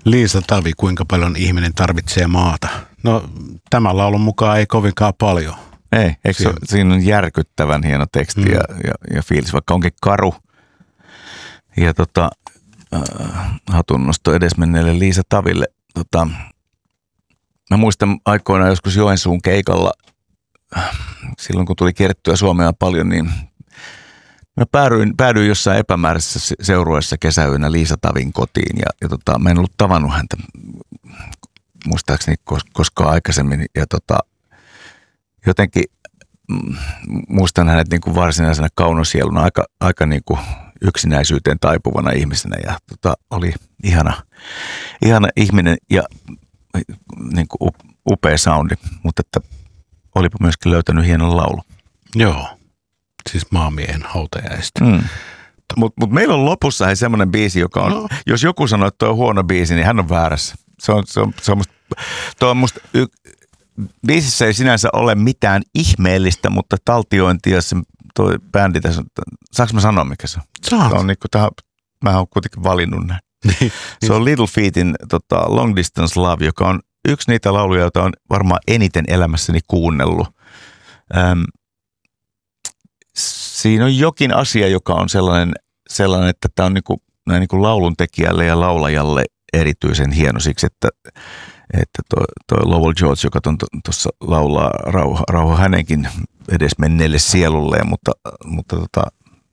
Liisa Tavi, kuinka paljon ihminen tarvitsee maata? No, tämän laulun mukaan ei kovinkaan paljon. Ei, eikö siinä on järkyttävän hieno teksti ja fiilis, vaikka onkin karu. Ja hatunnosto edesmenneelle Liisa Taville. Mä muistan aikoinaan joskus Joensuun keikalla, silloin kun tuli kierrettyä Suomea paljon, niin mä päädyin jossain epämääräisessä seurueessa kesäyönä Liisa Tavin kotiin ja mä en ollut tavannut häntä muistaakseni koskaan aikaisemmin ja jotenkin muistan hänet niin kuin varsinaisena kaunosieluna aika niin kuin yksinäisyyteen taipuvana ihmisenä ja oli ihana ihminen ja niin kuin upea soundi, mutta että olipa myöskin löytänyt hienon laulu. Joo, siis maamiehen hautajaista. Mutta meillä on lopussa semmoinen biisi, joka on, jos joku sanoo, että tuo on huono biisi, niin hän on väärässä. Biisissä ei sinänsä ole mitään ihmeellistä, mutta taltiointi ja se toi bändi tässä on, saanko mä sanoa mikä se on? Saat. On niinku mä oon kuitenkin valinnut näin. Se on Little Featin Long Distance Love, joka on yksi niitä lauluja, joita on varmaan eniten elämässäni kuunnellut. Siinä on jokin asia, joka on sellainen että tämä on niinku lauluntekijälle ja laulajalle erityisen hieno siksi, että toi Lowell George, joka tuossa laulaa rauha hänenkin edesmenneelle sielulleen, mutta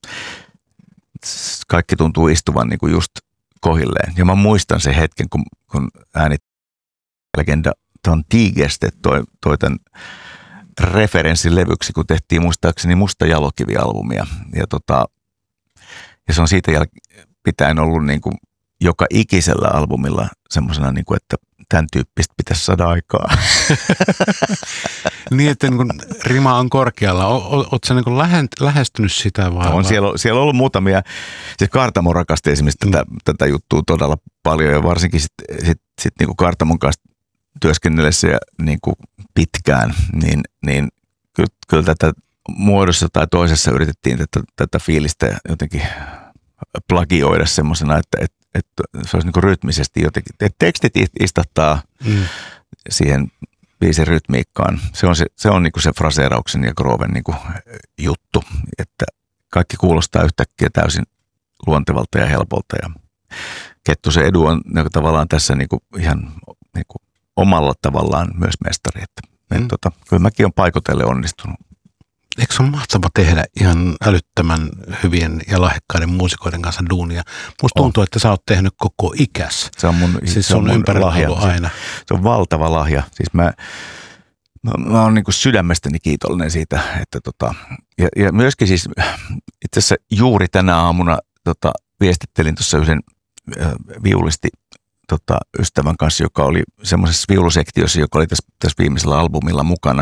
kaikki tuntuu istuvan niinku just kohilleen. Ja mä muistan sen hetken, kun äänilegenda Tom Tigeste toi tämän referenssilevyksi, kun tehtiin muistaakseni Musta jalokivi-albumia. Ja se on siitä pitäen ollut niin kuin joka ikisellä albumilla semmoisena, niin kuin, että tämän tyyppistä pitäisi saada aikaa. Niin, että niin rima on korkealla. Oletko sä niin lähestynyt sitä vai? On siellä on ollut muutamia. Siis Kaartamo rakasti esimerkiksi tätä juttua todella paljon ja varsinkin sit niin kuin Kaartamon kanssa työskennellessä ja niin kuin pitkään, niin kyllä tätä muodossa tai toisessa yritettiin tätä fiilistä jotenkin plagioida semmoisena, että se olisi niin kuin rytmisesti jotenkin, että tekstit istattaa siihen biisin rytmiikkaan. Se on niin kuin se fraseerauksen ja grooven niin kuin juttu, että kaikki kuulostaa yhtäkkiä täysin luontevalta ja helpolta ja Kettusen Edu on niin tavallaan tässä niin kuin ihan niin kuin omalla tavallaan myös mestari, että kyllä mäkin olen paikotelle onnistunut. Eikö se ole mahtava tehdä ihan älyttömän hyvien ja lahjakkaiden muusikoiden kanssa duunia? Musta tuntuu, että sä oot tehnyt koko ikäs. Se on mun, siis se on lahja aina. Se on valtava lahja. Siis mä oon niin kuin sydämestäni kiitollinen siitä, että ja myöskin siis itse asiassa juuri tänä aamuna viestittelin tuossa yhden viulisti ystävän kanssa, joka oli semmoisessa viulusektiossa, joka oli tässä viimeisellä albumilla mukana.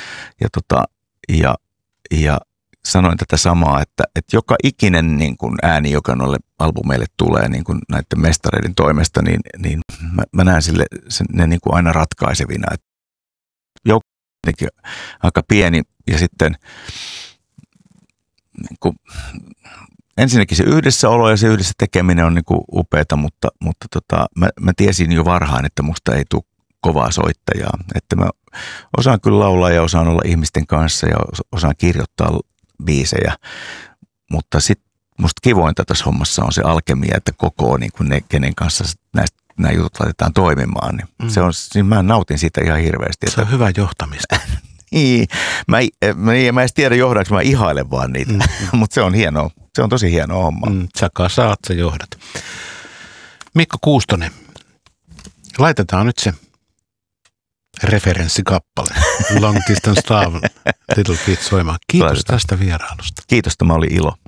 Ja sanoin tätä samaa, että joka ikinen niin kuin ääni, joka noille albumeille tulee niin kuin näiden mestareiden toimesta, niin mä näen ne niin kuin aina ratkaisevina. Joukko on aika pieni ja sitten niin kuin, ensinnäkin se yhdessäolo ja se yhdessä tekeminen on niin kuin upeata, mutta mä tiesin jo varhain, että musta ei tule kovaa soittajaa. Että mä osaan kyllä laulaa ja osaan olla ihmisten kanssa ja osaan kirjoittaa biisejä, mutta sitten musta kivointa tässä hommassa on se alkemia, että koko niin kuin ne, kenen kanssa nämä jutut laitetaan toimimaan. Niin se on, niin mä nautin siitä ihan hirveästi. Se on hyvä johtamista. Niin, mä en edes tiedä johdaanko, mä ihailen vaan niitä, mutta se on hienoa. Se on tosi hienoa homma. Sä saat, sä johdat. Mikko Kuustonen, laitetaan nyt se referenssikappale. Long Distance Love, Little Feat soimaan. Kiitos tästä vierailusta. Kiitos, tämä oli ilo.